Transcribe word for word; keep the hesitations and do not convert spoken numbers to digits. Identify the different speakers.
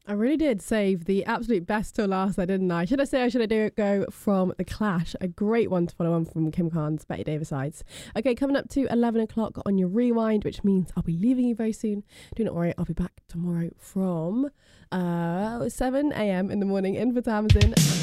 Speaker 1: I really did save the absolute best till last, I didn't I? Should I say, or should I do it go from The Clash? A great one to follow on from Kim Carnes, Betty Davis sides. Okay, coming up to eleven o'clock on your rewind, which means I'll be leaving you very soon. Do not worry, I'll be back tomorrow from uh, seven a.m. in the morning in for Tamsin.